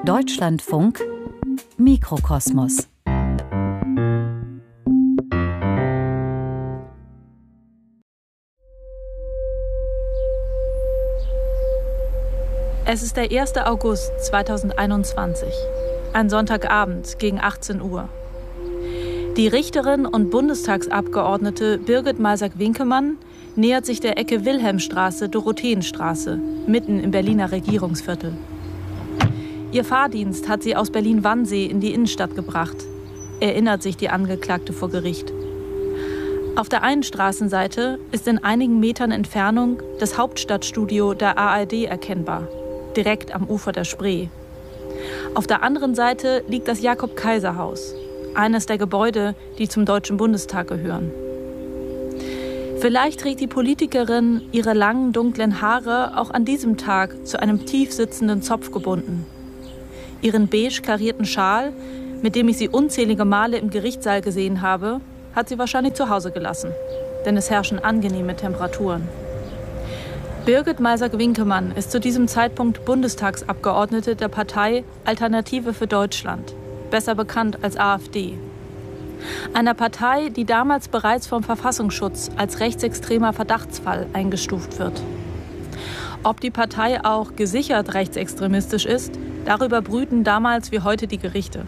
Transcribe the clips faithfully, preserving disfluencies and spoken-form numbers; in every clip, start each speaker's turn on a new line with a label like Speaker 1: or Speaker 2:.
Speaker 1: Deutschlandfunk Mikrokosmos.
Speaker 2: Es ist der erster August zweitausendeinundzwanzig, ein Sonntagabend gegen achtzehn Uhr. Die Richterin und Bundestagsabgeordnete Birgit Malsack-Winkemann nähert sich der Ecke Wilhelmstraße-Dorotheenstraße, mitten im Berliner Regierungsviertel. Ihr Fahrdienst hat sie aus Berlin-Wannsee in die Innenstadt gebracht, erinnert sich die Angeklagte vor Gericht. Auf der einen Straßenseite ist in einigen Metern Entfernung das Hauptstadtstudio der A R D erkennbar, direkt am Ufer der Spree. Auf der anderen Seite liegt das Jakob-Kaiser-Haus, eines der Gebäude, die zum Deutschen Bundestag gehören. Vielleicht trägt die Politikerin ihre langen, dunklen Haare auch an diesem Tag zu einem tief sitzenden Zopf gebunden. Ihren beige karierten Schal, mit dem ich sie unzählige Male im Gerichtssaal gesehen habe, hat sie wahrscheinlich zu Hause gelassen, denn es herrschen angenehme Temperaturen. Birgit Malsack-Winkemann ist zu diesem Zeitpunkt Bundestagsabgeordnete der Partei Alternative für Deutschland, besser bekannt als A f D. Einer Partei, die damals bereits vom Verfassungsschutz als rechtsextremer Verdachtsfall eingestuft wird. Ob die Partei auch gesichert rechtsextremistisch ist, darüber brüten damals wie heute die Gerichte.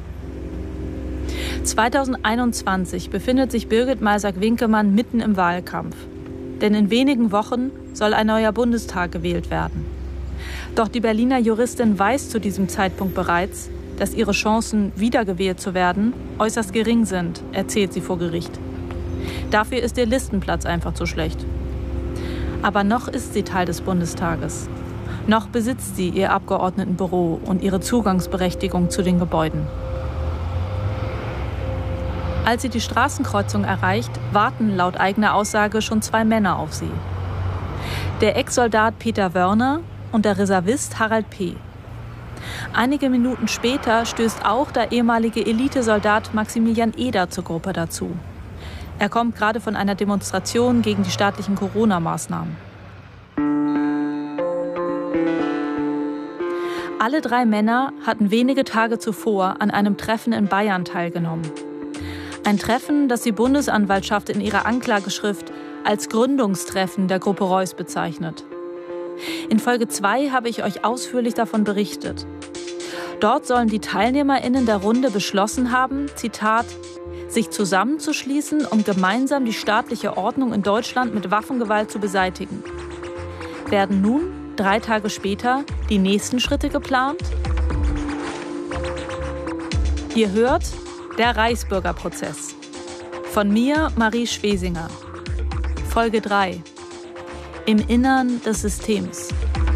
Speaker 2: zweitausendeinundzwanzig befindet sich Birgit Malsack-Winkemann mitten im Wahlkampf. Denn in wenigen Wochen soll ein neuer Bundestag gewählt werden. Doch die Berliner Juristin weiß zu diesem Zeitpunkt bereits, dass ihre Chancen, wiedergewählt zu werden, äußerst gering sind, erzählt sie vor Gericht. Dafür ist ihr Listenplatz einfach zu schlecht. Aber noch ist sie Teil des Bundestages. Noch besitzt sie ihr Abgeordnetenbüro und ihre Zugangsberechtigung zu den Gebäuden. Als sie die Straßenkreuzung erreicht, warten laut eigener Aussage schon zwei Männer auf sie. Der Ex-Soldat Peter Wörner und der Reservist Harald P. Einige Minuten später stößt auch der ehemalige Elitesoldat Maximilian Eder zur Gruppe dazu. Er kommt gerade von einer Demonstration gegen die staatlichen Corona-Maßnahmen. Alle drei Männer hatten wenige Tage zuvor an einem Treffen in Bayern teilgenommen. Ein Treffen, das die Bundesanwaltschaft in ihrer Anklageschrift als Gründungstreffen der Gruppe Reuß bezeichnet. In Folge zwei habe ich euch ausführlich davon berichtet. Dort sollen die TeilnehmerInnen der Runde beschlossen haben, Zitat, sich zusammenzuschließen, um gemeinsam die staatliche Ordnung in Deutschland mit Waffengewalt zu beseitigen. Werden nun, drei Tage später, die nächsten Schritte geplant? Ihr hört der Reichsbürgerprozess. Von mir, Marie Schwesinger. Folge drei. Im Innern des Systems.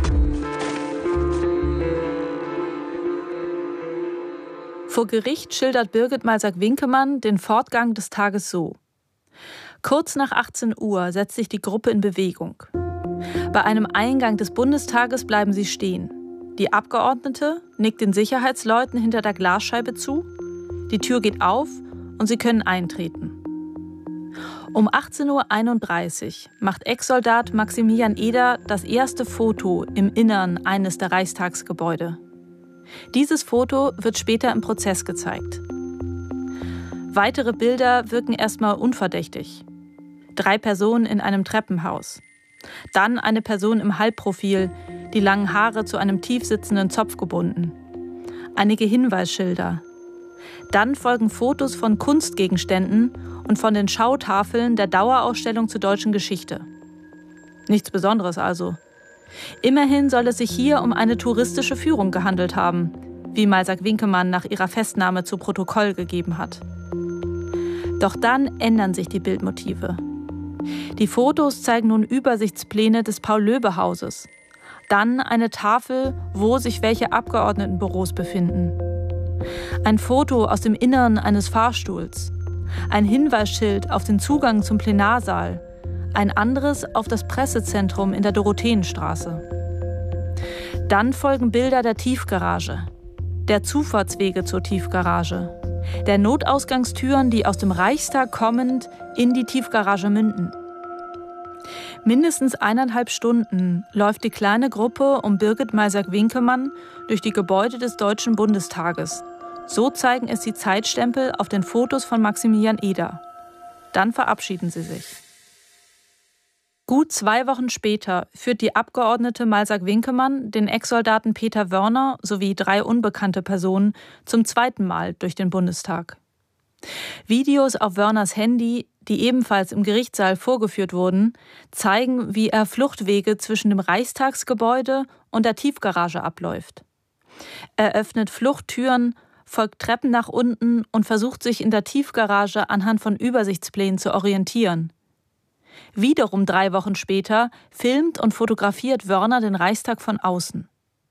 Speaker 2: Vor Gericht schildert Birgit Malsack-Winkemann den Fortgang des Tages so. Kurz nach achtzehn Uhr setzt sich die Gruppe in Bewegung. Bei einem Eingang des Bundestages bleiben sie stehen. Die Abgeordnete nickt den Sicherheitsleuten hinter der Glasscheibe zu. Die Tür geht auf und sie können eintreten. Um achtzehn Uhr einunddreißig macht Ex-Soldat Maximilian Eder das erste Foto im Innern eines der Reichstagsgebäude. Dieses Foto wird später im Prozess gezeigt. Weitere Bilder wirken erstmal unverdächtig. Drei Personen in einem Treppenhaus. Dann eine Person im Halbprofil, die langen Haare zu einem tief sitzenden Zopf gebunden. Einige Hinweisschilder. Dann folgen Fotos von Kunstgegenständen und von den Schautafeln der Dauerausstellung zur deutschen Geschichte. Nichts Besonderes also. Immerhin soll es sich hier um eine touristische Führung gehandelt haben, wie Malsack-Winkemann nach ihrer Festnahme zu Protokoll gegeben hat. Doch dann ändern sich die Bildmotive. Die Fotos zeigen nun Übersichtspläne des Paul-Löbe-Hauses. Dann eine Tafel, wo sich welche Abgeordnetenbüros befinden. Ein Foto aus dem Innern eines Fahrstuhls. Ein Hinweisschild auf den Zugang zum Plenarsaal. Ein anderes auf das Pressezentrum in der Dorotheenstraße. Dann folgen Bilder der Tiefgarage, der Zufahrtswege zur Tiefgarage, der Notausgangstüren, die aus dem Reichstag kommend in die Tiefgarage münden. Mindestens eineinhalb Stunden läuft die kleine Gruppe um Birgit Maersak-Winkemann durch die Gebäude des Deutschen Bundestages. So zeigen es die Zeitstempel auf den Fotos von Maximilian Eder. Dann verabschieden sie sich. Gut zwei Wochen später führt die Abgeordnete Maersak-Winkemann den Ex-Soldaten Peter Wörner sowie drei unbekannte Personen zum zweiten Mal durch den Bundestag. Videos auf Wörners Handy, die ebenfalls im Gerichtssaal vorgeführt wurden, zeigen, wie er Fluchtwege zwischen dem Reichstagsgebäude und der Tiefgarage abläuft. Er öffnet Fluchttüren, folgt Treppen nach unten und versucht sich in der Tiefgarage anhand von Übersichtsplänen zu orientieren. Wiederum drei Wochen später filmt und fotografiert Wörner den Reichstag von außen.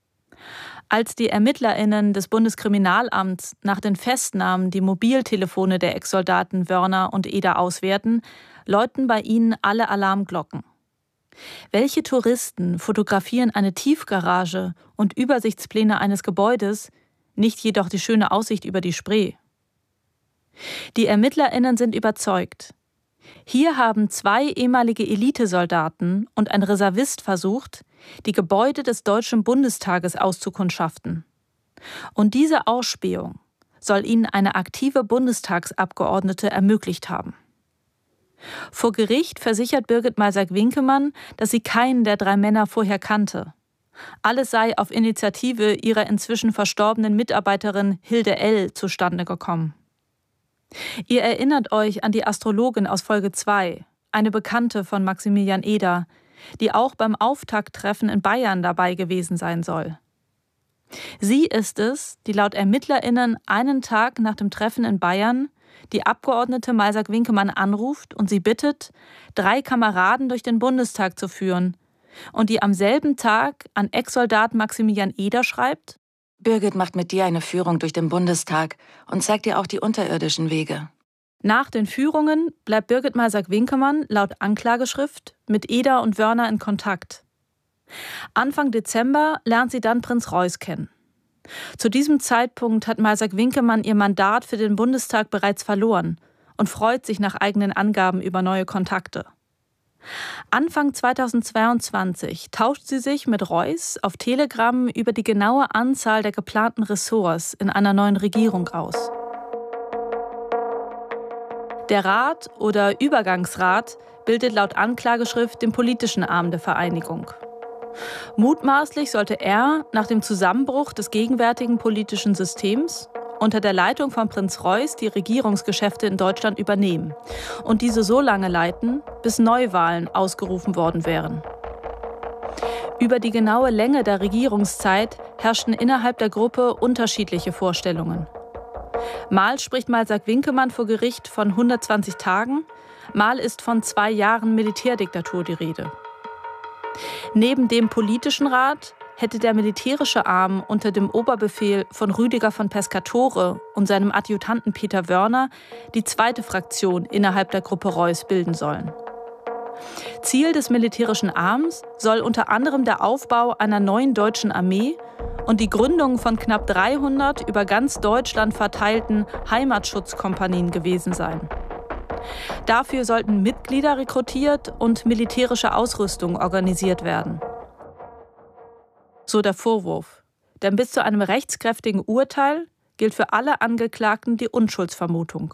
Speaker 2: Als die ErmittlerInnen des Bundeskriminalamts nach den Festnahmen die Mobiltelefone der Ex-Soldaten Wörner und Eder auswerten, läuten bei ihnen alle Alarmglocken. Welche Touristen fotografieren eine Tiefgarage und Übersichtspläne eines Gebäudes, nicht jedoch die schöne Aussicht über die Spree? Die ErmittlerInnen sind überzeugt. Hier haben zwei ehemalige Elitesoldaten und ein Reservist versucht, die Gebäude des Deutschen Bundestages auszukundschaften. Und diese Ausspähung soll ihnen eine aktive Bundestagsabgeordnete ermöglicht haben. Vor Gericht versichert Birgit Maersak-Winkemann, dass sie keinen der drei Männer vorher kannte. Alles sei auf Initiative ihrer inzwischen verstorbenen Mitarbeiterin Hilde L. zustande gekommen. Ihr erinnert euch an die Astrologin aus Folge zwei, eine Bekannte von Maximilian Eder, die auch beim Auftakttreffen in Bayern dabei gewesen sein soll. Sie ist es, die laut ErmittlerInnen einen Tag nach dem Treffen in Bayern die Abgeordnete Maersak-Winkemann anruft und sie bittet, drei Kameraden durch den Bundestag zu führen, und die am selben Tag an Ex-Soldat Maximilian Eder schreibt:
Speaker 3: Birgit macht mit dir eine Führung durch den Bundestag und zeigt dir auch die unterirdischen Wege.
Speaker 2: Nach den Führungen bleibt Birgit Maersak-Winkemann laut Anklageschrift mit Eder und Wörner in Kontakt. Anfang Dezember lernt sie dann Prinz Reuß kennen. Zu diesem Zeitpunkt hat Maersak-Winkemann ihr Mandat für den Bundestag bereits verloren und freut sich nach eigenen Angaben über neue Kontakte. Anfang zweitausendzweiundzwanzig tauscht sie sich mit Reuß auf Telegram über die genaue Anzahl der geplanten Ressorts in einer neuen Regierung aus. Der Rat oder Übergangsrat bildet laut Anklageschrift den politischen Arm der Vereinigung. Mutmaßlich sollte er nach dem Zusammenbruch des gegenwärtigen politischen Systems unter der Leitung von Prinz Reuß die Regierungsgeschäfte in Deutschland übernehmen und diese so lange leiten, bis Neuwahlen ausgerufen worden wären. Über die genaue Länge der Regierungszeit herrschten innerhalb der Gruppe unterschiedliche Vorstellungen. Mal spricht Maersak-Winkemann vor Gericht von hundertzwanzig Tagen, mal ist von zwei Jahren Militärdiktatur die Rede. Neben dem politischen Rat hätte der militärische Arm unter dem Oberbefehl von Rüdiger von Pescatore und seinem Adjutanten Peter Wörner die zweite Fraktion innerhalb der Gruppe Reuß bilden sollen. Ziel des militärischen Arms soll unter anderem der Aufbau einer neuen deutschen Armee und die Gründung von knapp dreihundert über ganz Deutschland verteilten Heimatschutzkompanien gewesen sein. Dafür sollten Mitglieder rekrutiert und militärische Ausrüstung organisiert werden. So der Vorwurf. Denn bis zu einem rechtskräftigen Urteil gilt für alle Angeklagten die Unschuldsvermutung.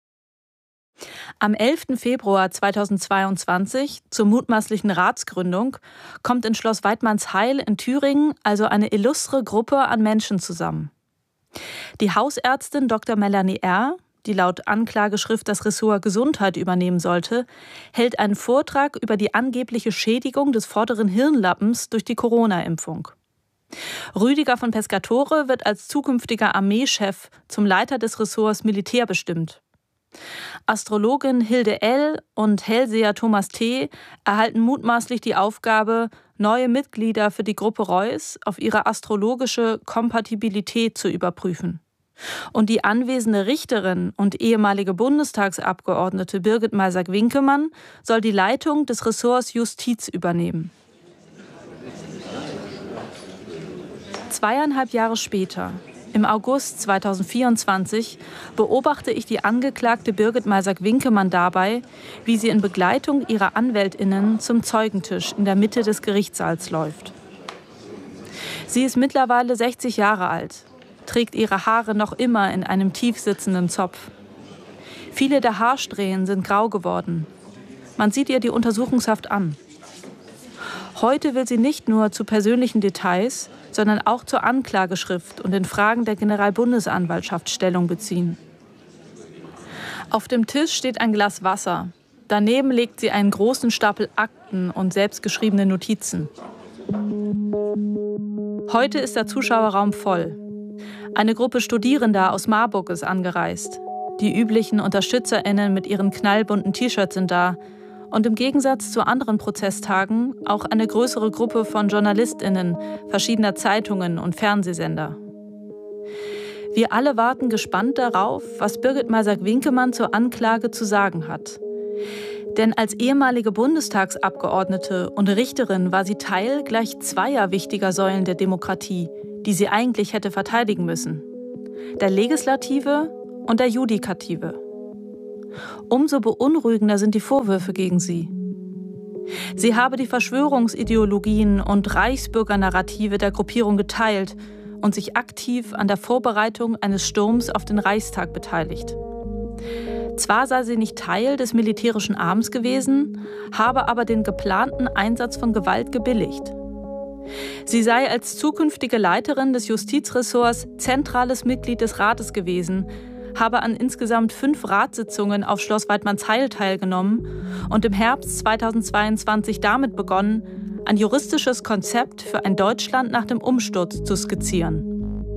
Speaker 2: Am elften Februar zweitausendzweiundzwanzig, zur mutmaßlichen Ratsgründung, kommt in Schloss Waidmannsheil in Thüringen also eine illustre Gruppe an Menschen zusammen. Die Hausärztin Doktor Melanie R., die laut Anklageschrift das Ressort Gesundheit übernehmen sollte, hält einen Vortrag über die angebliche Schädigung des vorderen Hirnlappens durch die Corona-Impfung. Rüdiger von Pescatore wird als zukünftiger Armeechef zum Leiter des Ressorts Militär bestimmt. Astrologin Hilde L. und Hellseher Thomas T. erhalten mutmaßlich die Aufgabe, neue Mitglieder für die Gruppe Reuß auf ihre astrologische Kompatibilität zu überprüfen. Und die anwesende Richterin und ehemalige Bundestagsabgeordnete Birgit Maersak-Winkemann soll die Leitung des Ressorts Justiz übernehmen. Zweieinhalb Jahre später, Im August zweitausendvierundzwanzig beobachte ich die Angeklagte Birgit Maersak-Winkemann dabei, wie sie in Begleitung ihrer AnwältInnen zum Zeugentisch in der Mitte des Gerichtssaals läuft. Sie ist mittlerweile sechzig Jahre alt, trägt ihre Haare noch immer in einem tief sitzenden Zopf. Viele der Haarsträhnen sind grau geworden. Man sieht ihr die Untersuchungshaft an. Heute will sie nicht nur zu persönlichen Details, sondern auch zur Anklageschrift und in Fragen der Generalbundesanwaltschaft Stellung beziehen. Auf dem Tisch steht ein Glas Wasser. Daneben legt sie einen großen Stapel Akten und selbstgeschriebene Notizen. Heute ist der Zuschauerraum voll. Eine Gruppe Studierender aus Marburg ist angereist. Die üblichen UnterstützerInnen mit ihren knallbunten T-Shirts sind da. Und im Gegensatz zu anderen Prozesstagen auch eine größere Gruppe von JournalistInnen verschiedener Zeitungen und Fernsehsender. Wir alle warten gespannt darauf, was Birgit Maersak-Winkemann zur Anklage zu sagen hat. Denn als ehemalige Bundestagsabgeordnete und Richterin war sie Teil gleich zweier wichtiger Säulen der Demokratie, die sie eigentlich hätte verteidigen müssen: der Legislative und der Judikative. Umso beunruhigender sind die Vorwürfe gegen sie. Sie habe die Verschwörungsideologien und Reichsbürgernarrative der Gruppierung geteilt und sich aktiv an der Vorbereitung eines Sturms auf den Reichstag beteiligt. Zwar sei sie nicht Teil des militärischen Arms gewesen, habe aber den geplanten Einsatz von Gewalt gebilligt. Sie sei als zukünftige Leiterin des Justizressorts zentrales Mitglied des Rates gewesen, habe an insgesamt fünf Ratssitzungen auf Schloss Waidmannsheil teilgenommen und im Herbst zweitausendzweiundzwanzig damit begonnen, ein juristisches Konzept für ein Deutschland nach dem Umsturz zu skizzieren.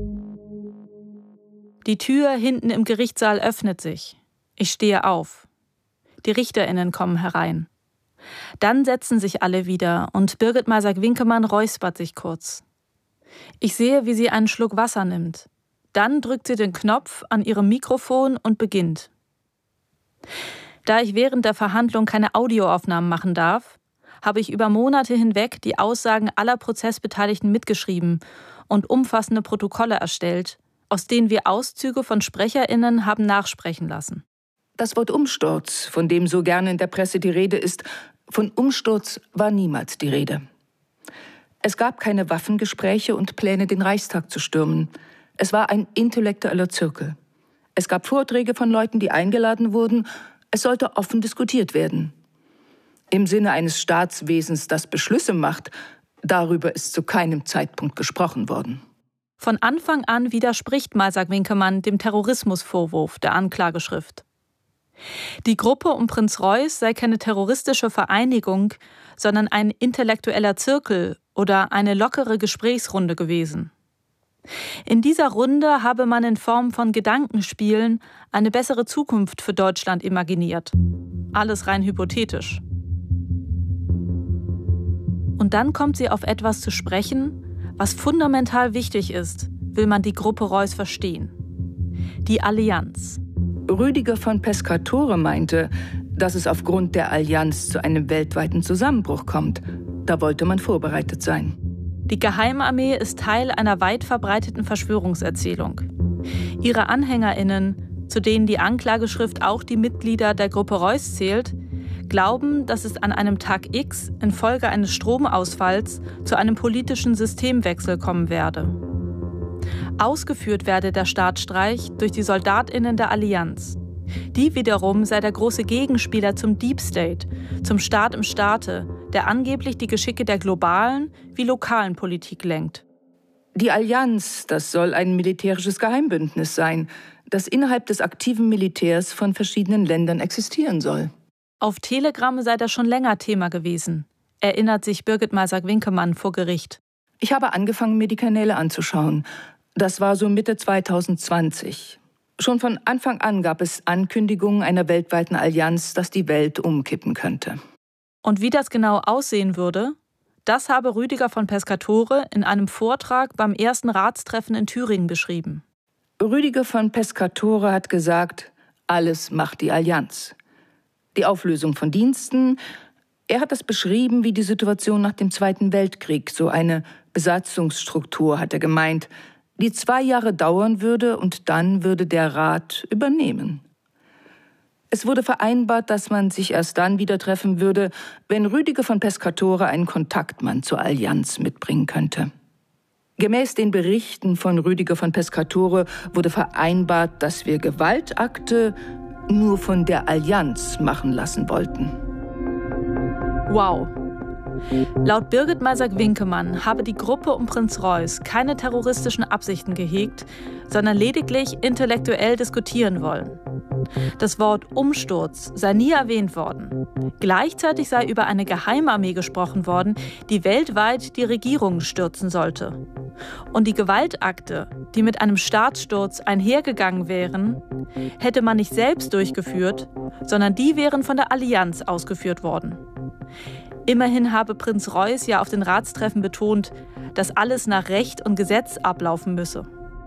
Speaker 2: Die Tür hinten im Gerichtssaal öffnet sich. Ich stehe auf. Die RichterInnen kommen herein. Dann setzen sich alle wieder und Birgit Maersak-Winkemann räuspert sich kurz. Ich sehe, wie sie einen Schluck Wasser nimmt. Dann drückt sie den Knopf an ihrem Mikrofon und beginnt. Da ich während der Verhandlung keine Audioaufnahmen machen darf, habe ich über Monate hinweg die Aussagen aller Prozessbeteiligten mitgeschrieben und umfassende Protokolle erstellt, aus denen wir Auszüge von SprecherInnen haben nachsprechen lassen.
Speaker 4: Das Wort Umsturz, von dem so gerne in der Presse die Rede ist, von Umsturz war niemals die Rede. Es gab keine Waffengespräche und Pläne, den Reichstag zu stürmen. Es war ein intellektueller Zirkel. Es gab Vorträge von Leuten, die eingeladen wurden. Es sollte offen diskutiert werden. Im Sinne eines Staatswesens, das Beschlüsse macht, darüber ist zu keinem Zeitpunkt gesprochen worden.
Speaker 2: Von Anfang an widerspricht Maersak-Winkemann dem Terrorismusvorwurf der Anklageschrift. Die Gruppe um Prinz Reuß sei keine terroristische Vereinigung, sondern ein intellektueller Zirkel oder eine lockere Gesprächsrunde gewesen. In dieser Runde habe man in Form von Gedankenspielen eine bessere Zukunft für Deutschland imaginiert. Alles rein hypothetisch. Und dann kommt sie auf etwas zu sprechen, was fundamental wichtig ist, will man die Gruppe Reuß verstehen. Die Allianz.
Speaker 4: Rüdiger von Pescatore meinte, dass es aufgrund der Allianz zu einem weltweiten Zusammenbruch kommt. Da wollte man vorbereitet sein.
Speaker 2: Die Geheimarmee ist Teil einer weit verbreiteten Verschwörungserzählung. Ihre AnhängerInnen, zu denen die Anklageschrift auch die Mitglieder der Gruppe Reuß zählt, glauben, dass es an einem Tag X infolge eines Stromausfalls zu einem politischen Systemwechsel kommen werde. Ausgeführt werde der Staatsstreich durch die SoldatInnen der Allianz. Die wiederum sei der große Gegenspieler zum Deep State, zum Staat im Staate, der angeblich die Geschicke der globalen wie lokalen Politik lenkt.
Speaker 4: Die Allianz, das soll ein militärisches Geheimbündnis sein, das innerhalb des aktiven Militärs von verschiedenen Ländern existieren soll.
Speaker 2: Auf Telegram sei das schon länger Thema gewesen, erinnert sich Birgit Maersak-Winkemann vor Gericht.
Speaker 4: Ich habe angefangen, mir die Kanäle anzuschauen. Das war so Mitte zweitausendzwanzig. Schon von Anfang an gab es Ankündigungen einer weltweiten Allianz, dass die Welt umkippen könnte.
Speaker 2: Und wie das genau aussehen würde, das habe Rüdiger von Pescatore in einem Vortrag beim ersten Ratstreffen in Thüringen beschrieben.
Speaker 4: Rüdiger von Pescatore hat gesagt, alles macht die Allianz. Die Auflösung von Diensten. Er hat das beschrieben wie die Situation nach dem Zweiten Weltkrieg, so eine Besatzungsstruktur, hat er gemeint. die zwei Jahre dauern würde und dann würde der Rat übernehmen. Es wurde vereinbart, dass man sich erst dann wieder treffen würde, wenn Rüdiger von Pescatore einen Kontaktmann zur Allianz mitbringen könnte. Gemäß den Berichten von Rüdiger von Pescatore wurde vereinbart, dass wir Gewaltakte nur von der Allianz machen lassen wollten.
Speaker 2: Wow. Laut Birgit Maersak-Winkemann habe die Gruppe um Prinz Reuß keine terroristischen Absichten gehegt, sondern lediglich intellektuell diskutieren wollen. Das Wort Umsturz sei nie erwähnt worden. Gleichzeitig sei über eine Geheimarmee gesprochen worden, die weltweit die Regierungen stürzen sollte. Und die Gewaltakte, die mit einem Staatssturz einhergegangen wären, hätte man nicht selbst durchgeführt, sondern die wären von der Allianz ausgeführt worden. Immerhin habe Prinz Reuß ja auf den Ratstreffen betont, dass alles nach Recht und Gesetz ablaufen müsse.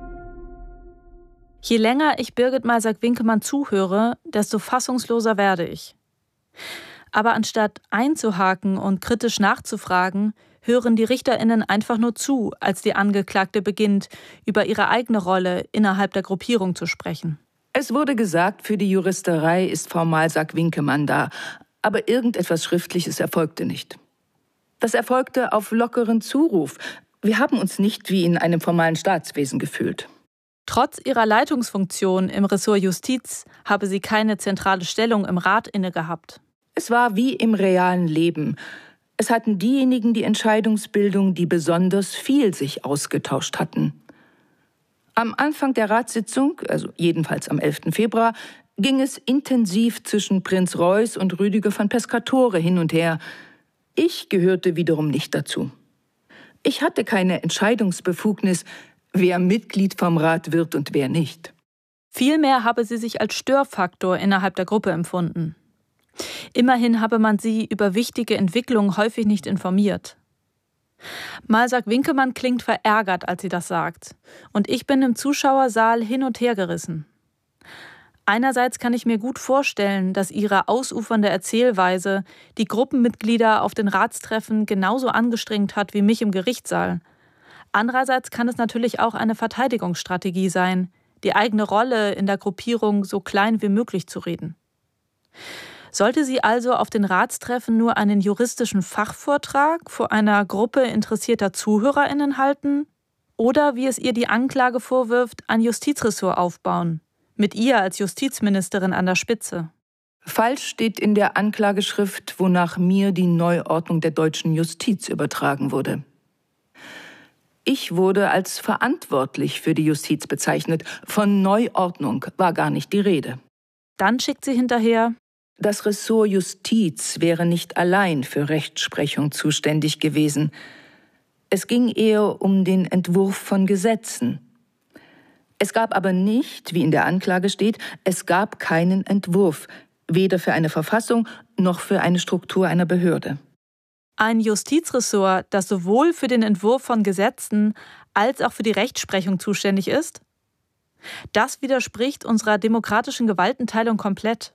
Speaker 2: Je länger ich Birgit Maersak-Winkemann zuhöre, desto fassungsloser werde ich. Aber anstatt einzuhaken und kritisch nachzufragen, hören die RichterInnen einfach nur zu, als die Angeklagte beginnt, über ihre eigene Rolle innerhalb der Gruppierung zu sprechen.
Speaker 4: Es wurde gesagt, für die Juristerei ist Frau Maersak-Winkemann da, aber irgendetwas Schriftliches erfolgte nicht. Das erfolgte auf lockeren Zuruf. Wir haben uns nicht wie in einem formalen Staatswesen gefühlt.
Speaker 2: Trotz ihrer Leitungsfunktion im Ressort Justiz habe sie keine zentrale Stellung im Rat inne gehabt.
Speaker 4: Es war wie im realen Leben. Es hatten diejenigen die Entscheidungsbildung, die besonders viel sich ausgetauscht hatten. Am Anfang der Ratssitzung, also jedenfalls am elften Februar, ging es intensiv zwischen Prinz Reuß und Rüdiger von Pescatore hin und her. Ich gehörte wiederum nicht dazu. Ich hatte keine Entscheidungsbefugnis, wer Mitglied vom Rat wird und wer nicht.
Speaker 2: Vielmehr habe sie sich als Störfaktor innerhalb der Gruppe empfunden. Immerhin habe man sie über wichtige Entwicklungen häufig nicht informiert. Maersak-Winkemann klingt verärgert, als sie das sagt. Und ich bin im Zuschauersaal hin und her gerissen. Einerseits kann ich mir gut vorstellen, dass ihre ausufernde Erzählweise die Gruppenmitglieder auf den Ratstreffen genauso angestrengt hat wie mich im Gerichtssaal. Andererseits kann es natürlich auch eine Verteidigungsstrategie sein, die eigene Rolle in der Gruppierung so klein wie möglich zu reden. Sollte sie also auf den Ratstreffen nur einen juristischen Fachvortrag vor einer Gruppe interessierter ZuhörerInnen halten? Oder, wie es ihr die Anklage vorwirft, ein Justizressort aufbauen? Mit ihr als Justizministerin an der Spitze.
Speaker 4: Falsch steht in der Anklageschrift, wonach mir die Neuordnung der deutschen Justiz übertragen wurde. Ich wurde als verantwortlich für die Justiz bezeichnet. Von Neuordnung war gar nicht die Rede.
Speaker 2: Dann schickt sie hinterher:
Speaker 4: Das Ressort Justiz wäre nicht allein für Rechtsprechung zuständig gewesen. Es ging eher um den Entwurf von Gesetzen. Es gab aber nicht, wie in der Anklage steht, es gab keinen Entwurf, weder für eine Verfassung noch für eine Struktur einer Behörde.
Speaker 2: Ein Justizressort, das sowohl für den Entwurf von Gesetzen als auch für die Rechtsprechung zuständig ist? Das widerspricht unserer demokratischen Gewaltenteilung komplett.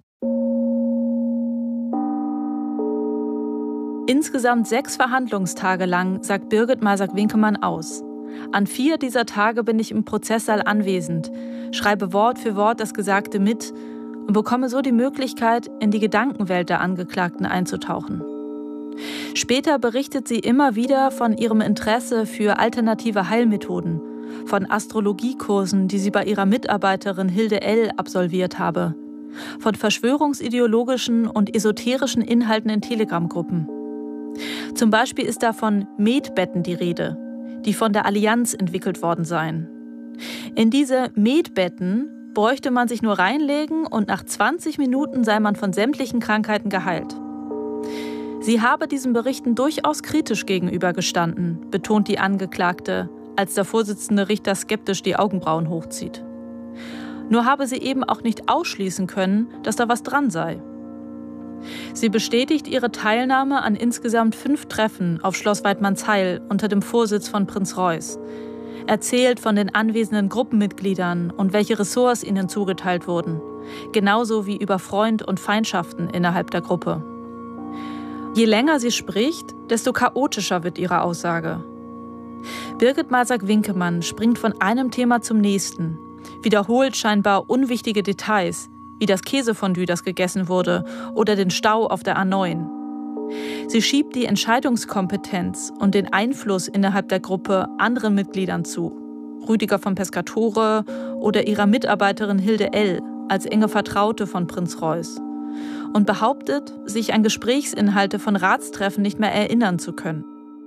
Speaker 2: Insgesamt sechs Verhandlungstage lang sagt Birgit Maersak-Winkemann aus. An vier dieser Tage bin ich im Prozesssaal anwesend, schreibe Wort für Wort das Gesagte mit und bekomme so die Möglichkeit, in die Gedankenwelt der Angeklagten einzutauchen. Später berichtet sie immer wieder von ihrem Interesse für alternative Heilmethoden, von Astrologiekursen, die sie bei ihrer Mitarbeiterin Hilde L. absolviert habe, von verschwörungsideologischen und esoterischen Inhalten in Telegram-Gruppen. Zum Beispiel ist da von Medbetten die Rede, die von der Allianz entwickelt worden seien. In diese Medbetten bräuchte man sich nur reinlegen und nach zwanzig Minuten sei man von sämtlichen Krankheiten geheilt. Sie habe diesen Berichten durchaus kritisch gegenübergestanden, betont die Angeklagte, als der Vorsitzende Richter skeptisch die Augenbrauen hochzieht. Nur habe sie eben auch nicht ausschließen können, dass da was dran sei. Sie bestätigt ihre Teilnahme an insgesamt fünf Treffen auf Schloss Waidmannsheil unter dem Vorsitz von Prinz Reuß, erzählt von den anwesenden Gruppenmitgliedern und welche Ressorts ihnen zugeteilt wurden, genauso wie über Freund- und Feindschaften innerhalb der Gruppe. Je länger sie spricht, desto chaotischer wird ihre Aussage. Birgit Malsack-Winkemann springt von einem Thema zum nächsten, wiederholt scheinbar unwichtige Details, wie das Käsefondue, das gegessen wurde, oder den Stau auf der A neun. Sie schiebt die Entscheidungskompetenz und den Einfluss innerhalb der Gruppe anderen Mitgliedern zu, Rüdiger von Pescatore oder ihrer Mitarbeiterin Hilde L. als enge Vertraute von Prinz Reuß, und behauptet, sich an Gesprächsinhalte von Ratstreffen nicht mehr erinnern zu können.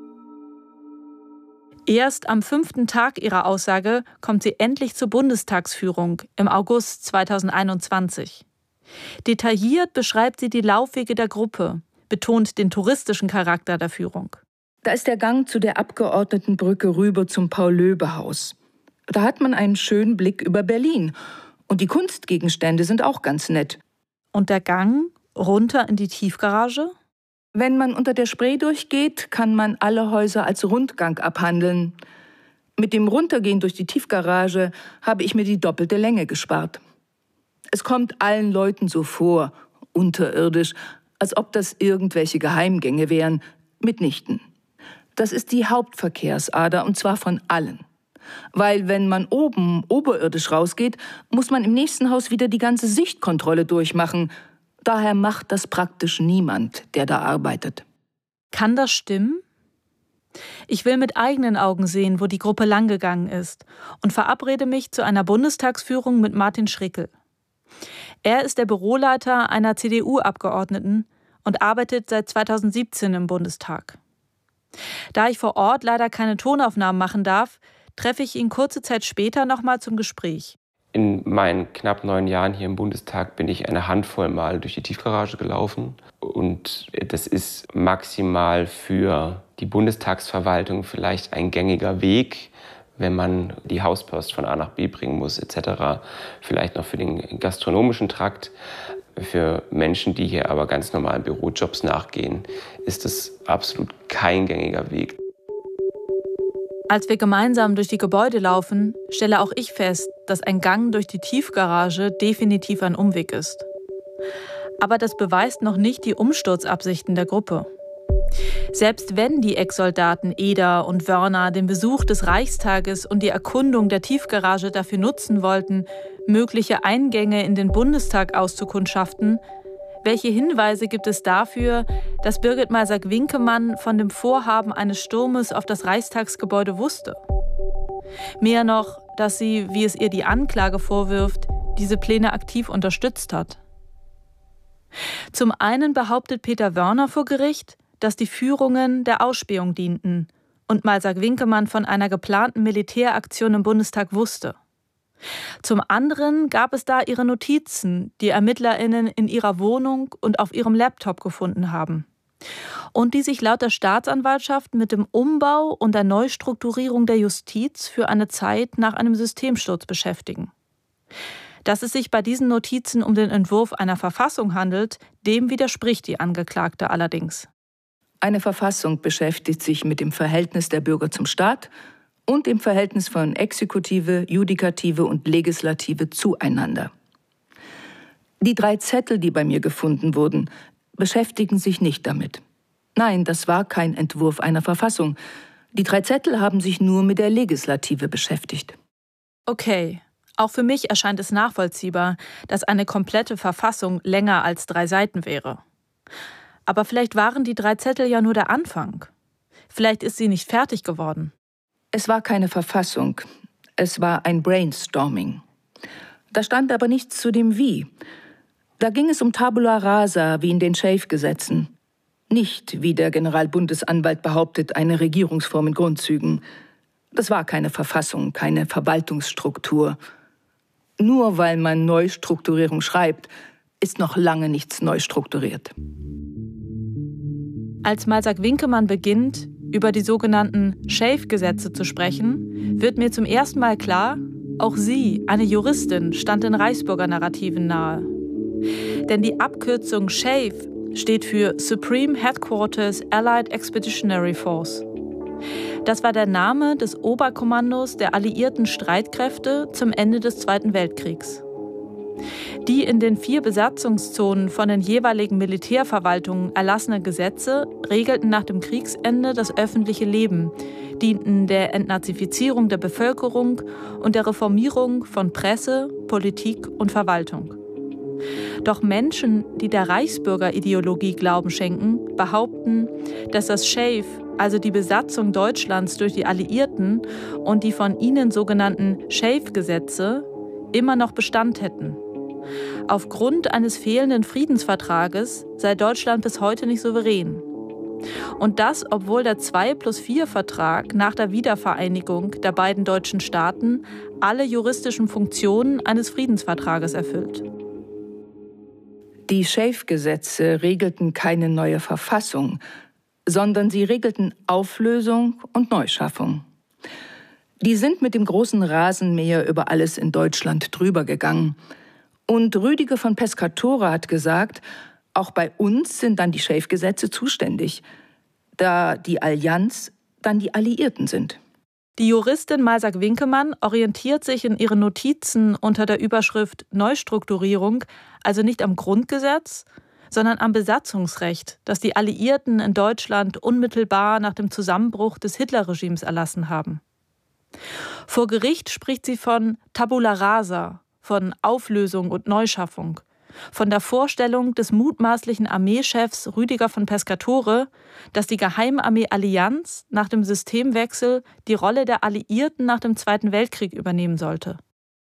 Speaker 2: Erst am fünften Tag ihrer Aussage kommt sie endlich zur Bundestagsführung im August zweitausendeinundzwanzig. Detailliert beschreibt sie die Laufwege der Gruppe, betont den touristischen Charakter der Führung.
Speaker 4: Da ist der Gang zu der Abgeordnetenbrücke rüber zum Paul-Löbe-Haus. Da hat man einen schönen Blick über Berlin. Und die Kunstgegenstände sind auch ganz nett.
Speaker 2: Und der Gang runter in die Tiefgarage?
Speaker 4: Wenn man unter der Spree durchgeht, kann man alle Häuser als Rundgang abhandeln. Mit dem Runtergehen durch die Tiefgarage habe ich mir die doppelte Länge gespart. Es kommt allen Leuten so vor, unterirdisch, als ob das irgendwelche Geheimgänge wären. Mitnichten. Das ist die Hauptverkehrsader, und zwar von allen. Weil wenn man oben oberirdisch rausgeht, muss man im nächsten Haus wieder die ganze Sichtkontrolle durchmachen. Daher macht das praktisch niemand, der da arbeitet.
Speaker 2: Kann das stimmen? Ich will mit eigenen Augen sehen, wo die Gruppe langgegangen ist, und verabrede mich zu einer Bundestagsführung mit Martin Schrickel. Er ist der Büroleiter einer C D U-Abgeordneten und arbeitet seit zweitausendsiebzehn im Bundestag. Da ich vor Ort leider keine Tonaufnahmen machen darf, treffe ich ihn kurze Zeit später nochmal zum Gespräch.
Speaker 5: In meinen knapp neun Jahren hier im Bundestag bin ich eine Handvoll Mal durch die Tiefgarage gelaufen. Und das ist maximal für die Bundestagsverwaltung vielleicht ein gängiger Weg, wenn man die Hauspost von A nach B bringen muss et cetera. Vielleicht noch für den gastronomischen Trakt. Für Menschen, die hier aber ganz normalen Bürojobs nachgehen, ist das absolut kein gängiger Weg.
Speaker 2: Als wir gemeinsam durch die Gebäude laufen, stelle auch ich fest, dass ein Gang durch die Tiefgarage definitiv ein Umweg ist. Aber das beweist noch nicht die Umsturzabsichten der Gruppe. Selbst wenn die Ex-Soldaten Eder und Wörner den Besuch des Reichstages und die Erkundung der Tiefgarage dafür nutzen wollten, mögliche Eingänge in den Bundestag auszukundschaften, welche Hinweise gibt es dafür, dass Birgit Malsack-Winkemann von dem Vorhaben eines Sturmes auf das Reichstagsgebäude wusste? Mehr noch, dass sie, wie es ihr die Anklage vorwirft, diese Pläne aktiv unterstützt hat. Zum einen behauptet Peter Wörner vor Gericht, dass die Führungen der Ausspähung dienten und Malsack-Winkemann von einer geplanten Militäraktion im Bundestag wusste. Zum anderen gab es da ihre Notizen, die ErmittlerInnen in ihrer Wohnung und auf ihrem Laptop gefunden haben. Und die sich laut der Staatsanwaltschaft mit dem Umbau und der Neustrukturierung der Justiz für eine Zeit nach einem Systemsturz beschäftigen. Dass es sich bei diesen Notizen um den Entwurf einer Verfassung handelt, dem widerspricht die Angeklagte allerdings.
Speaker 4: Eine Verfassung beschäftigt sich mit dem Verhältnis der Bürger zum Staat und dem Verhältnis von Exekutive, Judikative und Legislative zueinander. Die drei Zettel, die bei mir gefunden wurden, beschäftigen sich nicht damit. Nein, das war kein Entwurf einer Verfassung. Die drei Zettel haben sich nur mit der Legislative beschäftigt.
Speaker 2: Okay, auch für mich erscheint es nachvollziehbar, dass eine komplette Verfassung länger als drei Seiten wäre. Aber vielleicht waren die drei Zettel ja nur der Anfang. Vielleicht ist sie nicht fertig geworden.
Speaker 4: Es war keine Verfassung, es war ein Brainstorming. Da stand aber nichts zu dem Wie. Da ging es um Tabula rasa, wie in den Schäf-Gesetzen. Nicht, wie der Generalbundesanwalt behauptet, eine Regierungsform in Grundzügen. Das war keine Verfassung, keine Verwaltungsstruktur. Nur weil man Neustrukturierung schreibt, ist noch lange nichts neu strukturiert.
Speaker 2: Als Malsack-Winkemann beginnt, über die sogenannten Schäf-Gesetze zu sprechen, wird mir zum ersten Mal klar, auch sie, eine Juristin, stand den Reichsbürger-Narrativen nahe. Denn die Abkürzung Schäf steht für Supreme Headquarters Allied Expeditionary Force. Das war der Name des Oberkommandos der alliierten Streitkräfte zum Ende des Zweiten Weltkriegs. Die in den vier Besatzungszonen von den jeweiligen Militärverwaltungen erlassenen Gesetze regelten nach dem Kriegsende das öffentliche Leben, dienten der Entnazifizierung der Bevölkerung und der Reformierung von Presse, Politik und Verwaltung. Doch Menschen, die der Reichsbürgerideologie Glauben schenken, behaupten, dass das SHAEF, also die Besatzung Deutschlands durch die Alliierten und die von ihnen sogenannten SHAEF-Gesetze, immer noch Bestand hätten. Aufgrund eines fehlenden Friedensvertrages sei Deutschland bis heute nicht souverän. Und das, obwohl der zwei plus vier Vertrag nach der Wiedervereinigung der beiden deutschen Staaten alle juristischen Funktionen eines Friedensvertrages erfüllt.
Speaker 4: Die SHAEF-Gesetze regelten keine neue Verfassung, sondern sie regelten Auflösung und Neuschaffung. Die sind mit dem großen Rasenmäher über alles in Deutschland drüber gegangen. Und Rüdiger von Pescatore hat gesagt, auch bei uns sind dann die SHAEF-Gesetze zuständig, da die Allianz dann die Alliierten sind.
Speaker 2: Die Juristin Malsack-Winkemann orientiert sich in ihren Notizen unter der Überschrift Neustrukturierung also nicht am Grundgesetz, sondern am Besatzungsrecht, das die Alliierten in Deutschland unmittelbar nach dem Zusammenbruch des Hitlerregimes erlassen haben. Vor Gericht spricht sie von Tabula rasa, von Auflösung und Neuschaffung, von der Vorstellung des mutmaßlichen Armeechefs Rüdiger von Pescatore, dass die Geheimarmee Allianz nach dem Systemwechsel die Rolle der Alliierten nach dem Zweiten Weltkrieg übernehmen sollte.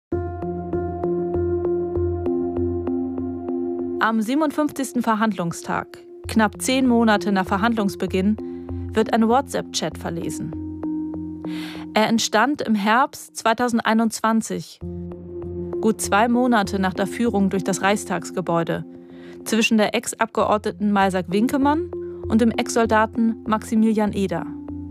Speaker 2: Am siebenundfünfzigsten Verhandlungstag, knapp zehn Monate nach Verhandlungsbeginn, wird ein WhatsApp-Chat verlesen. Er entstand im Herbst zweitausendeinundzwanzig, gut zwei Monate nach der Führung durch das Reichstagsgebäude, zwischen der Ex-Abgeordneten Malsack-Winkemann und dem Ex-Soldaten Maximilian Eder.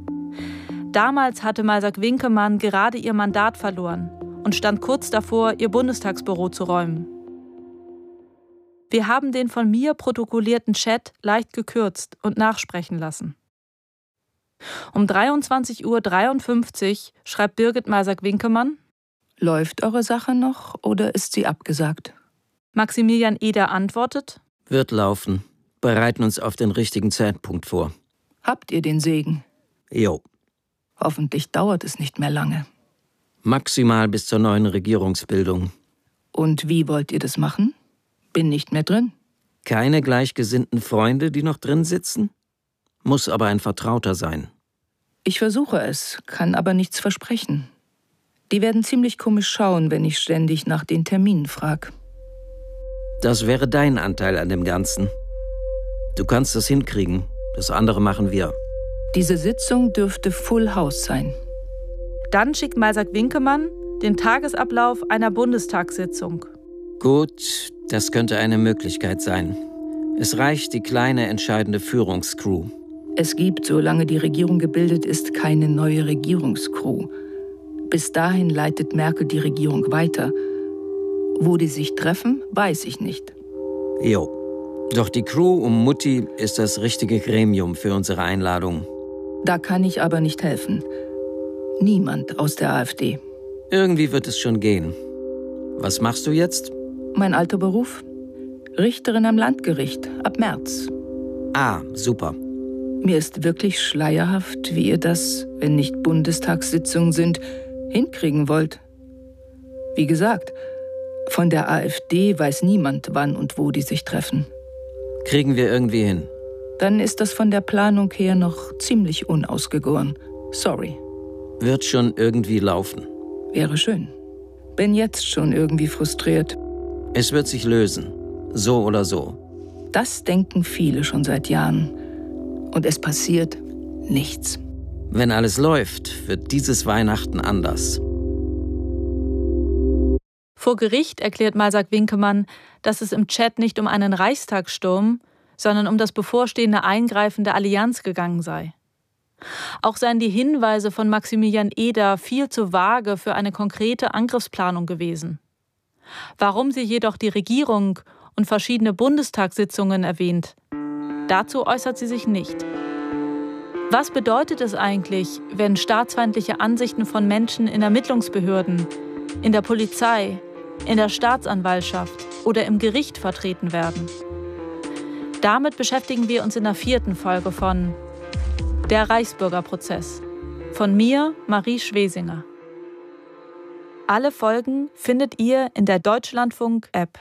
Speaker 2: Damals hatte Malsack-Winkemann gerade ihr Mandat verloren und stand kurz davor, ihr Bundestagsbüro zu räumen. Wir haben den von mir protokollierten Chat leicht gekürzt und nachsprechen lassen. Um dreiundzwanzig Uhr dreiundfünfzig schreibt Birgit Malsack-Winkemann:
Speaker 4: Läuft eure Sache noch oder ist sie abgesagt?
Speaker 2: Maximilian Eder antwortet:
Speaker 6: Wird laufen. Bereiten uns auf den richtigen Zeitpunkt vor.
Speaker 4: Habt ihr den Segen?
Speaker 6: Jo.
Speaker 4: Hoffentlich dauert es nicht mehr lange.
Speaker 6: Maximal bis zur neuen Regierungsbildung.
Speaker 4: Und wie wollt ihr das machen? Bin nicht mehr drin.
Speaker 6: Keine gleichgesinnten Freunde, die noch drin sitzen? Muss aber ein Vertrauter sein.
Speaker 4: Ich versuche es, kann aber nichts versprechen. Die werden ziemlich komisch schauen, wenn ich ständig nach den Terminen frage.
Speaker 6: Das wäre dein Anteil an dem Ganzen. Du kannst es hinkriegen, das andere machen wir.
Speaker 4: Diese Sitzung dürfte Full House sein.
Speaker 2: Dann schickt Malsack-Winkemann den Tagesablauf einer Bundestagssitzung.
Speaker 6: Gut, das könnte eine Möglichkeit sein. Es reicht die kleine, entscheidende Führungscrew.
Speaker 4: Es gibt, solange die Regierung gebildet ist, keine neue Regierungscrew. Bis dahin leitet Merkel die Regierung weiter. Wo die sich treffen, weiß ich nicht.
Speaker 6: Jo. Doch die Crew um Mutti ist das richtige Gremium für unsere Einladung.
Speaker 4: Da kann ich aber nicht helfen. Niemand aus der AfD.
Speaker 6: Irgendwie wird es schon gehen. Was machst du jetzt?
Speaker 4: Mein alter Beruf? Richterin am Landgericht, ab März.
Speaker 6: Ah, super.
Speaker 4: Mir ist wirklich schleierhaft, wie ihr das, wenn nicht Bundestagssitzungen sind, hinkriegen wollt. Wie gesagt, von der AfD weiß niemand, wann und wo die sich treffen.
Speaker 6: Kriegen wir irgendwie hin.
Speaker 4: Dann ist das von der Planung her noch ziemlich unausgegoren. Sorry.
Speaker 6: Wird schon irgendwie laufen.
Speaker 4: Wäre schön. Bin jetzt schon irgendwie frustriert.
Speaker 6: Es wird sich lösen. So oder so.
Speaker 4: Das denken viele schon seit Jahren. Und es passiert nichts.
Speaker 6: Wenn alles läuft, wird dieses Weihnachten anders.
Speaker 2: Vor Gericht erklärt Malsack-Winkemann, dass es im Chat nicht um einen Reichstagssturm, sondern um das bevorstehende Eingreifen der Allianz gegangen sei. Auch seien die Hinweise von Maximilian Eder viel zu vage für eine konkrete Angriffsplanung gewesen. Warum sie jedoch die Regierung und verschiedene Bundestagssitzungen erwähnt, dazu äußert sie sich nicht. Was bedeutet es eigentlich, wenn staatsfeindliche Ansichten von Menschen in Ermittlungsbehörden, in der Polizei, in der Staatsanwaltschaft oder im Gericht vertreten werden? Damit beschäftigen wir uns in der vierten Folge von Der Reichsbürgerprozess. Von mir, Marie Schwesinger. Alle Folgen findet ihr in der Deutschlandfunk-App.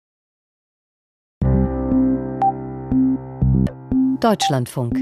Speaker 1: Deutschlandfunk.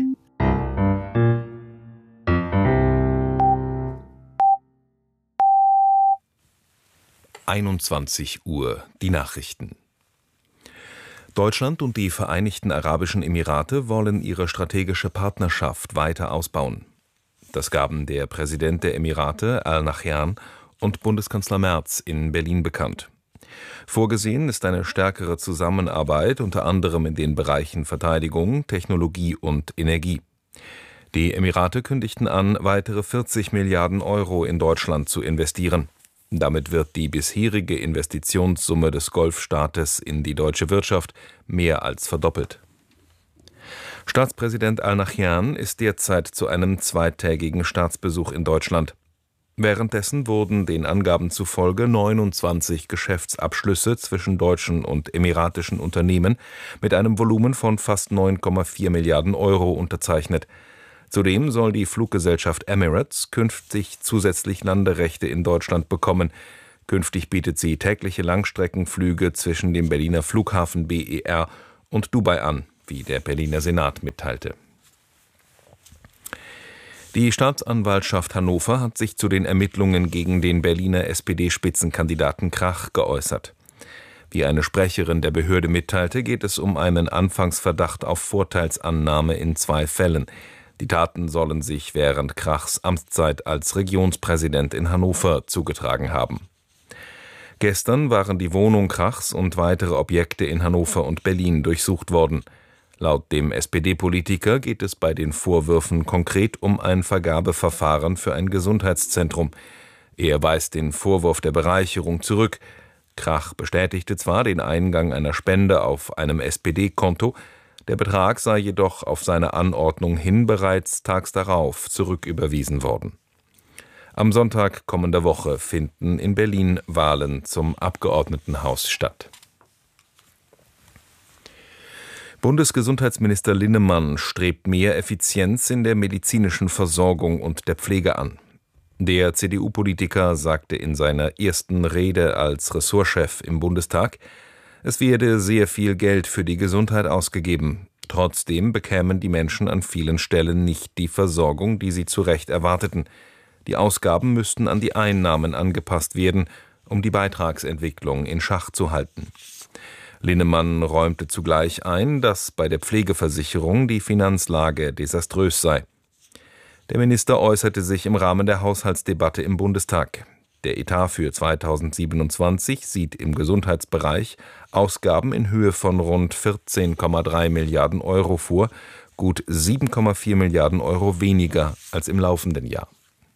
Speaker 7: einundzwanzig Uhr, die Nachrichten. Deutschland und die Vereinigten Arabischen Emirate wollen ihre strategische Partnerschaft weiter ausbauen. Das gaben der Präsident der Emirate, Al-Nahyan, und Bundeskanzler Merz in Berlin bekannt. Vorgesehen ist eine stärkere Zusammenarbeit, unter anderem in den Bereichen Verteidigung, Technologie und Energie. Die Emirate kündigten an, weitere vierzig Milliarden Euro in Deutschland zu investieren. Damit wird die bisherige Investitionssumme des Golfstaates in die deutsche Wirtschaft mehr als verdoppelt. Staatspräsident Al-Nahyan ist derzeit zu einem zweitägigen Staatsbesuch in Deutschland. Währenddessen wurden den Angaben zufolge neunundzwanzig Geschäftsabschlüsse zwischen deutschen und emiratischen Unternehmen mit einem Volumen von fast neun Komma vier Milliarden Euro unterzeichnet. Zudem soll die Fluggesellschaft Emirates künftig zusätzlich Landerechte in Deutschland bekommen. Künftig bietet sie tägliche Langstreckenflüge zwischen dem Berliner Flughafen B E R und Dubai an, wie der Berliner Senat mitteilte. Die Staatsanwaltschaft Hannover hat sich zu den Ermittlungen gegen den Berliner S P D-Spitzenkandidaten Krach geäußert. Wie eine Sprecherin der Behörde mitteilte, geht es um einen Anfangsverdacht auf Vorteilsannahme in zwei Fällen. Die Taten sollen sich während Krachs Amtszeit als Regionspräsident in Hannover zugetragen haben. Gestern waren die Wohnung Krachs und weitere Objekte in Hannover und Berlin durchsucht worden. Laut dem S P D-Politiker geht es bei den Vorwürfen konkret um ein Vergabeverfahren für ein Gesundheitszentrum. Er weist den Vorwurf der Bereicherung zurück. Krach bestätigte zwar den Eingang einer Spende auf einem S P D-Konto, der Betrag sei jedoch auf seine Anordnung hin bereits tags darauf zurücküberwiesen worden. Am Sonntag kommender Woche finden in Berlin Wahlen zum Abgeordnetenhaus statt. Bundesgesundheitsminister Linnemann strebt mehr Effizienz in der medizinischen Versorgung und der Pflege an. Der C D U-Politiker sagte in seiner ersten Rede als Ressortchef im Bundestag, es werde sehr viel Geld für die Gesundheit ausgegeben. Trotzdem bekämen die Menschen an vielen Stellen nicht die Versorgung, die sie zu Recht erwarteten. Die Ausgaben müssten an die Einnahmen angepasst werden, um die Beitragsentwicklung in Schach zu halten. Linnemann räumte zugleich ein, dass bei der Pflegeversicherung die Finanzlage desaströs sei. Der Minister äußerte sich im Rahmen der Haushaltsdebatte im Bundestag. Der Etat für zweitausendsiebenundzwanzig sieht im Gesundheitsbereich Ausgaben in Höhe von rund vierzehn Komma drei Milliarden Euro vor, gut sieben Komma vier Milliarden Euro weniger als im laufenden Jahr.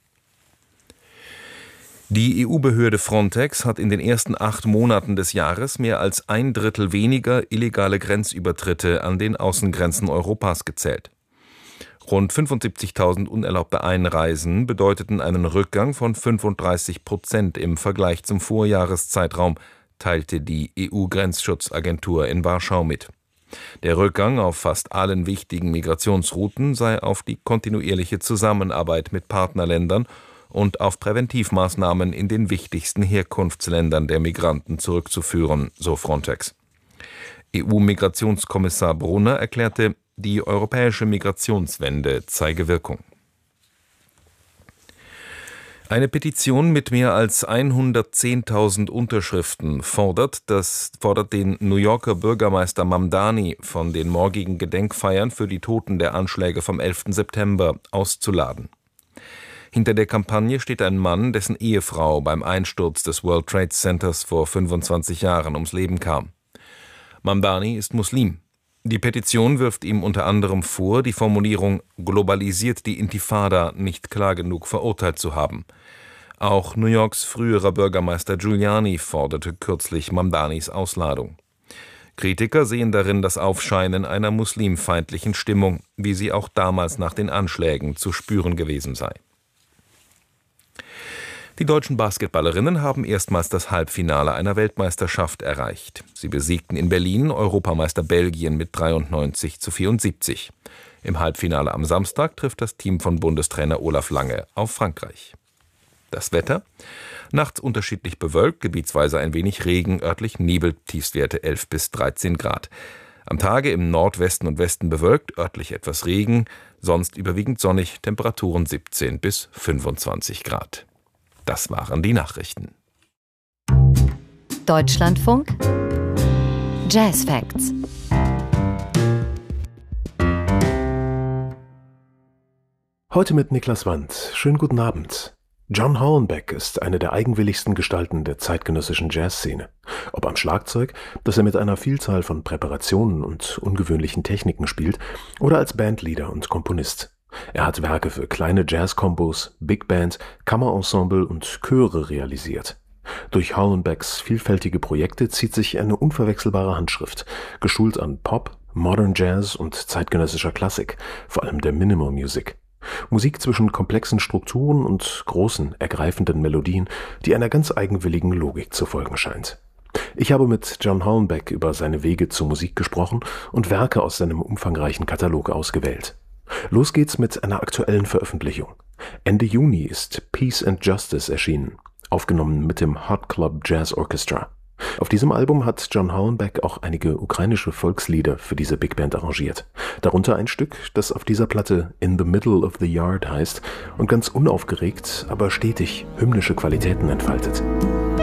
Speaker 7: Die E U-Behörde Frontex hat in den ersten acht Monaten des Jahres mehr als ein Drittel weniger illegale Grenzübertritte an den Außengrenzen Europas gezählt. Rund fünfundsiebzigtausend unerlaubte Einreisen bedeuteten einen Rückgang von fünfunddreißig Prozent im Vergleich zum Vorjahreszeitraum, teilte die E U-Grenzschutzagentur in Warschau mit. Der Rückgang auf fast allen wichtigen Migrationsrouten sei auf die kontinuierliche Zusammenarbeit mit Partnerländern und auf Präventivmaßnahmen in den wichtigsten Herkunftsländern der Migranten zurückzuführen, so Frontex. E U-Migrationskommissar Brunner erklärte, die europäische Migrationswende zeige Wirkung. Eine Petition mit mehr als hundertzehntausend Unterschriften fordert, das, fordert den New Yorker Bürgermeister Mamdani von den morgigen Gedenkfeiern für die Toten der Anschläge vom elften September auszuladen. Hinter der Kampagne steht ein Mann, dessen Ehefrau beim Einsturz des World Trade Centers vor fünfundzwanzig Jahren ums Leben kam. Mamdani ist Muslim. Die Petition wirft ihm unter anderem vor, die Formulierung »globalisiert die Intifada« nicht klar genug verurteilt zu haben. Auch New Yorks früherer Bürgermeister Giuliani forderte kürzlich Mamdanis Ausladung. Kritiker sehen darin das Aufscheinen einer muslimfeindlichen Stimmung, wie sie auch damals nach den Anschlägen zu spüren gewesen sei. Die deutschen Basketballerinnen haben erstmals das Halbfinale einer Weltmeisterschaft erreicht. Sie besiegten in Berlin Europameister Belgien mit dreiundneunzig zu vierundsiebzig. Im Halbfinale am Samstag trifft das Team von Bundestrainer Olaf Lange auf Frankreich. Das Wetter? Nachts unterschiedlich bewölkt, gebietsweise ein wenig Regen, örtlich Nebel, Tiefstwerte elf bis dreizehn Grad. Am Tage im Nordwesten und Westen bewölkt, örtlich etwas Regen, sonst überwiegend sonnig, Temperaturen siebzehn bis fünfundzwanzig Grad. Das waren die Nachrichten.
Speaker 1: Deutschlandfunk Jazz Facts.
Speaker 8: Heute mit Niklas Wandt. Schönen guten Abend. John Hornbeck ist eine der eigenwilligsten Gestalten der zeitgenössischen Jazzszene. Ob am Schlagzeug, das er mit einer Vielzahl von Präparationen und ungewöhnlichen Techniken spielt, oder als Bandleader und Komponist. Er hat Werke für kleine Jazz-Kombos, Big Band, Kammerensemble und Chöre realisiert. Durch Hornbecks vielfältige Projekte zieht sich eine unverwechselbare Handschrift, geschult an Pop, Modern Jazz und zeitgenössischer Klassik, vor allem der Minimal Music. Musik zwischen komplexen Strukturen und großen, ergreifenden Melodien, die einer ganz eigenwilligen Logik zu folgen scheint. Ich habe mit John Hornbeck über seine Wege zur Musik gesprochen und Werke aus seinem umfangreichen Katalog ausgewählt. Los geht's mit einer aktuellen Veröffentlichung. Ende Juni ist Peace and Justice erschienen, aufgenommen mit dem Hot Club Jazz Orchestra. Auf diesem Album hat John Hornbeck auch einige ukrainische Volkslieder für diese Big Band arrangiert. Darunter ein Stück, das auf dieser Platte In the Middle of the Yard heißt und ganz unaufgeregt, aber stetig hymnische Qualitäten entfaltet.